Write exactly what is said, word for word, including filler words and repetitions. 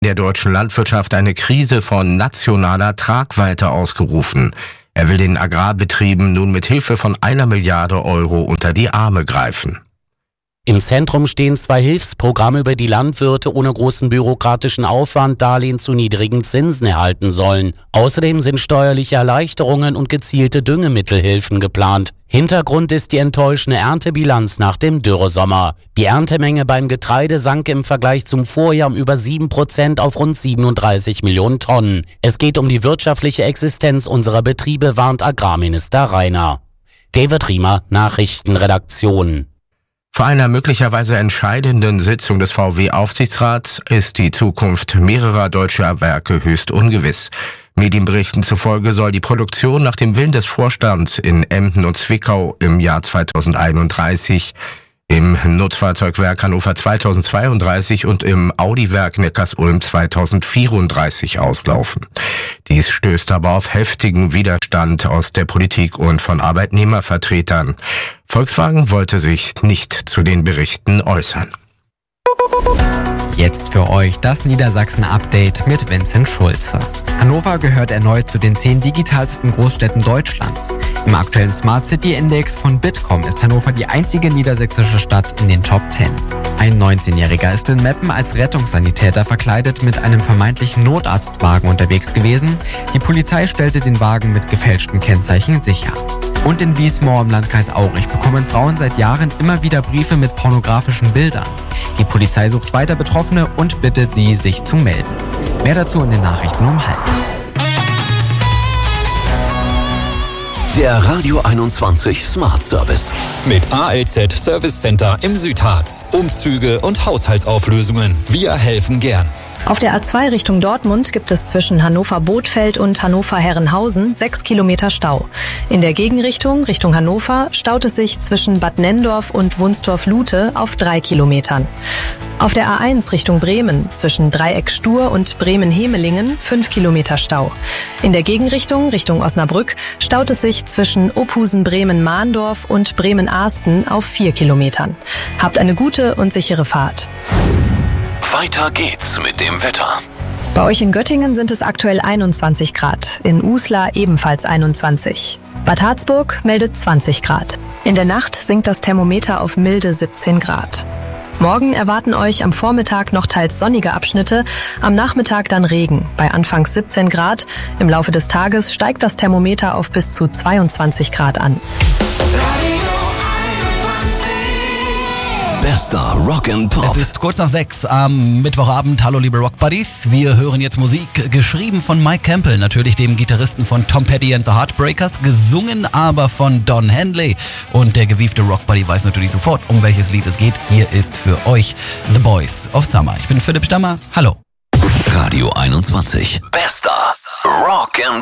der deutschen Landwirtschaft eine Krise von nationaler Tragweite ausgerufen. Er will den Agrarbetrieben nun mit Hilfe von einer Milliarde Euro unter die Arme greifen. Im Zentrum stehen zwei Hilfsprogramme, über die Landwirte ohne großen bürokratischen Aufwand Darlehen zu niedrigen Zinsen erhalten sollen. Außerdem sind steuerliche Erleichterungen und gezielte Düngemittelhilfen geplant. Hintergrund ist die enttäuschende Erntebilanz nach dem Dürresommer. Die Erntemenge beim Getreide sank im Vergleich zum Vorjahr um über sieben Prozent auf rund siebenunddreißig Millionen Tonnen. Es geht um die wirtschaftliche Existenz unserer Betriebe, warnt Agrarminister Rainer. David Riemer, Nachrichtenredaktion. Vor einer möglicherweise entscheidenden Sitzung des V W-Aufsichtsrats ist die Zukunft mehrerer deutscher Werke höchst ungewiss. Medienberichten zufolge soll die Produktion nach dem Willen des Vorstands in Emden und Zwickau im Jahr zweitausendeinunddreißig, im Nutzfahrzeugwerk Hannover zweitausendzweiunddreißig und im Audi-Werk Neckarsulm zweitausendvierunddreißig auslaufen. Dies stößt aber auf heftigen Widerstand aus der Politik und von Arbeitnehmervertretern. Volkswagen wollte sich nicht zu den Berichten äußern. Jetzt für euch das Niedersachsen-Update mit Vincent Schulze. Hannover gehört erneut zu den zehn digitalsten Großstädten Deutschlands. Im aktuellen Smart City Index von Bitkom ist Hannover die einzige niedersächsische Stadt in den Top zehn. Ein neunzehnjähriger ist in Meppen als Rettungssanitäter verkleidet mit einem vermeintlichen Notarztwagen unterwegs gewesen. Die Polizei stellte den Wagen mit gefälschten Kennzeichen sicher. Und in Wiesmoor im Landkreis Aurich bekommen Frauen seit Jahren immer wieder Briefe mit pornografischen Bildern. Die Polizei sucht weiter Betroffene und bittet sie, sich zu melden. Mehr dazu in den Nachrichten um halb. Der Radio einundzwanzig Smart Service. Mit A L Z Service Center im Südharz. Umzüge und Haushaltsauflösungen. Wir helfen gern. Auf der A zwei Richtung Dortmund gibt es zwischen Hannover-Bothfeld und Hannover-Herrenhausen sechs Kilometer Stau. In der Gegenrichtung, Richtung Hannover, staut es sich zwischen Bad Nenndorf und Wunstorf-Lute auf drei Kilometern. Auf der A eins Richtung Bremen zwischen Dreieck Stur und Bremen-Hemelingen fünf Kilometer Stau. In der Gegenrichtung, Richtung Osnabrück, staut es sich zwischen Ophusen-Bremen-Mahndorf und Bremen-Ahsten auf vier Kilometern. Habt eine gute und sichere Fahrt. Weiter geht's mit dem Wetter. Bei euch in Göttingen sind es aktuell einundzwanzig Grad, in Uslar ebenfalls einundzwanzig. Bad Harzburg meldet zwanzig Grad. In der Nacht sinkt das Thermometer auf milde siebzehn Grad. Morgen erwarten euch am Vormittag noch teils sonnige Abschnitte, am Nachmittag dann Regen, bei anfangs siebzehn Grad. Im Laufe des Tages steigt das Thermometer auf bis zu zweiundzwanzig Grad an. Bester Rock'n'Pop. Es ist kurz nach sechs am Mittwochabend. Hallo liebe Rockbuddies. Wir hören jetzt Musik, geschrieben von Mike Campbell, natürlich dem Gitarristen von Tom Petty and the Heartbreakers, gesungen aber von Don Henley. Und der gewiefte Rockbuddy weiß natürlich sofort, um welches Lied es geht. Hier ist für euch The Boys of Summer. Ich bin Philipp Stammer. Hallo. Radio einundzwanzig. Bester Rock'n'Pop.